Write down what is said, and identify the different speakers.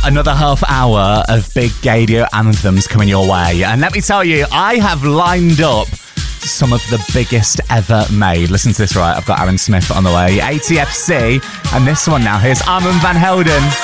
Speaker 1: another half hour of big Gaydio anthems coming your way. And let me tell you, I have lined up some of the biggest ever made. Listen to this, right? I've got Aaron Smith on the way, ATFC, and this one now. Here's Armand Van Helden.